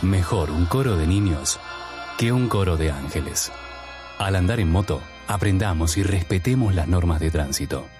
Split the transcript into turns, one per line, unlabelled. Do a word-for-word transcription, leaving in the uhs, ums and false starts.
Mejor un coro de niños que un coro de ángeles. Al andar en moto, aprendamos y respetemos las normas de tránsito.